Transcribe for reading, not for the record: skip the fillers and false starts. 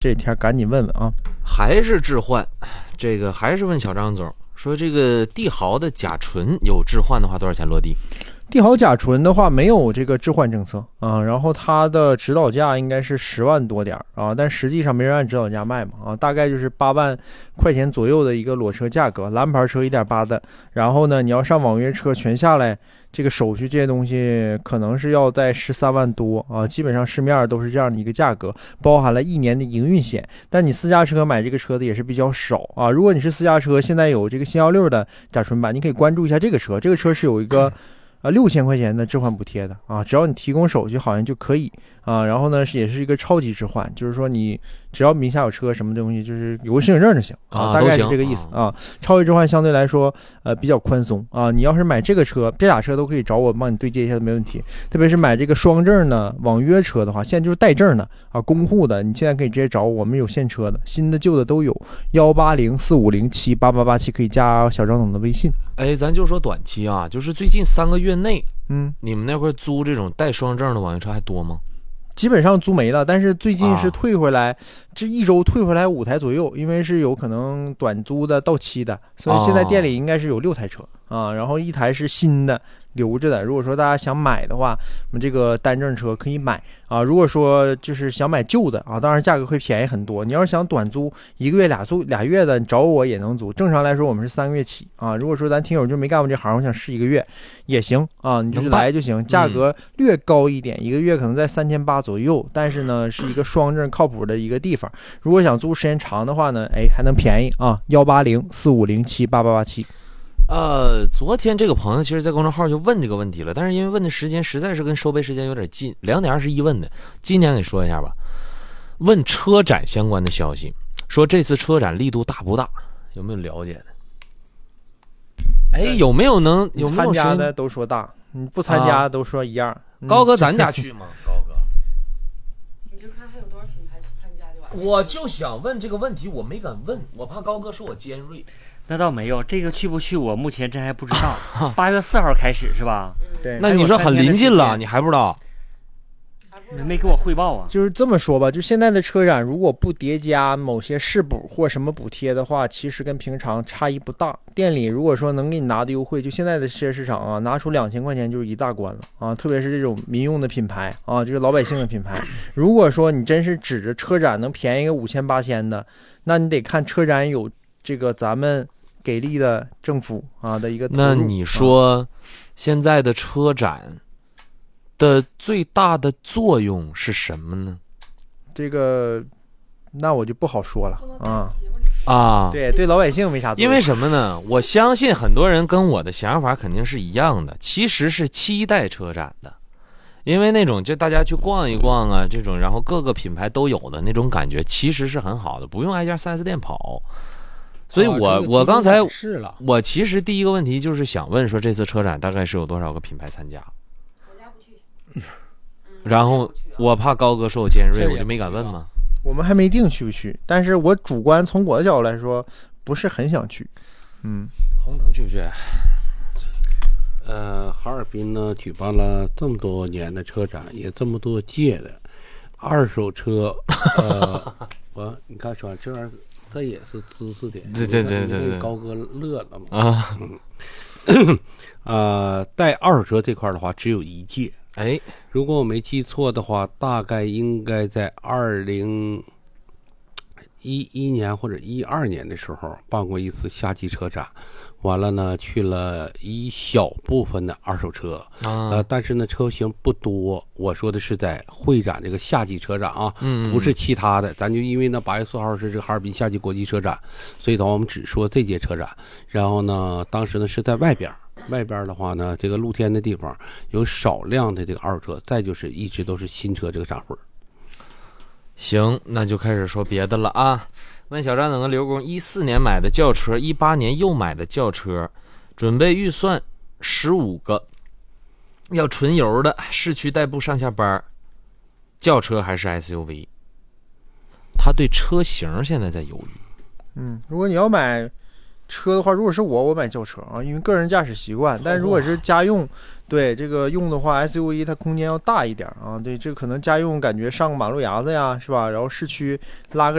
这天赶紧问问啊。 还是置换，这个还是问小张总说，这个帝豪的甲醇有置换的话多少钱落地？ 帝豪甲醇的话没有这个置换政策啊，然后它的指导价应该是10万多点啊，但实际上没人按指导价卖嘛啊，大概就是8万块钱左右的一个裸车价格，蓝牌车 1.8 的，然后呢你要上网约车全下来，这个手续这些东西可能是要在13万多啊，基本上市面都是这样的一个价格，包含了1年的营运险，但你私家车买这个车的也是比较少啊，如果你是私家车，现在有这个新16的甲醇版，你可以关注一下这个车，这个车是有一个6000块钱的置换补贴的啊，只要你提供手续好像就可以啊。然后呢，也是一个超级置换，就是说你只要名下有车什么东西，就是有个申请证就行啊，大概是这个意思啊。超级置换相对来说比较宽松啊，你要是买这个车，这俩车都可以找我帮你对接一下没问题。特别是买这个双证的网约车的话，现在就是带证的啊，公户的，你现在可以直接找我们有现车的，新的旧的都有，18045078887可以加小张总的微信。 哎，咱就说短期啊，就是最近3个月内，你们那块租这种带双证的网约车还多吗？ 基本上租没了，但是最近是退回来，这1周退回来5台左右，因为是有可能短租的到期的，所以现在店里应该是有6台车啊，然后1台是新的留着的。如果说大家想买的话，我们这个单证车可以买啊。如果说就是想买旧的啊，当然价格会便宜很多。你要是想短租1个月俩月的，你找我也能租。正常来说我们是3个月起啊。如果说咱听友就没干过这行，我想试1个月也行啊，你就是来就行。价格略高一点，1个月可能在3800左右，但是呢是一个双证靠谱的一个地方。如果想租时间长的话呢，还能便宜啊，18045078887。 昨天这个朋友其实在公众号就问这个问题了，但是因为问的时间实在是跟收费时间有点近，2点21问的，今天给说一下吧。问车展相关的消息，说这次车展力度大不大？有没有了解的？有没有参加的都说大，你不参加都说一样。 高哥，咱家去吗？高哥， 你就看还有多少品牌去参加就完了。 我就想问这个问题，我没敢问，我怕高哥说我尖锐。 那倒没有，这个去不去我目前真还不知道。8月4号开始是吧？ 对。 那你说很临近了，你还不知道？ 没给我汇报啊。 就是这么说吧，就现在的车展如果不叠加某些市补或什么补贴的话，其实跟平常差异不大。店里如果说能给你拿的优惠，就现在的车市场啊，拿出2000块钱就是一大关了啊！特别是这种民用的品牌啊，这个老百姓的品牌，如果说你真是指着车展能便宜个5000、8000的，那你得看车展有这个咱们给力的政府啊的一个投入。 那你说现在的车展的最大的作用是什么呢？ 这个那我就不好说了对老百姓没啥作用。 因为什么呢？我相信很多人跟我的想法肯定是一样的，其实是期待车展的，因为那种就大家去逛一逛啊，这种然后各个品牌都有的那种感觉其实是很好的，不用挨家 4S 店跑。所以我刚才我其实第一个问题就是想问说，这次车展大概是有多少个品牌参加？ 我家不去。 然后我怕高哥说我尖锐，我就没敢问嘛。 我们还没定去不去，但是我主观从我的角度来说，不是很想去。 红灯去不去？ 哈尔滨呢举办了这么多年的车展，也这么多届的二手车，你看说这玩意儿。这也是知识点， 对， 高哥乐了嘛。带二手车这块的话，只有1届。如果我没记错的话，大概应该在2011年或者12年的时候办过一次夏季车展。完了呢，去了一小部分的二手车，但是呢车型不多。我说的是在会展这个夏季车展啊，不是其他的。咱就因为呢8月4号是这个哈尔滨夏季国际车展，所以的话我们只说这届车展。然后呢，当时呢是在外边的话呢，这个露天的地方有少量的这个二手车，再就是一直都是新车这个展会。 行，那就开始说别的了啊。问小张总跟刘工，14年买的轿车，18年又买的轿车，准备预算15个，要纯油的，市区代步上下班，轿车还是 SUV？ 他对车型现在在犹豫。 如果你要买车的话，如果是我买轿车啊，因为个人驾驶习惯。但如果是家用，对这个用的话 ，SUV 它空间要大一点啊。对，这可能家用感觉上个马路牙子呀，是吧？然后市区拉个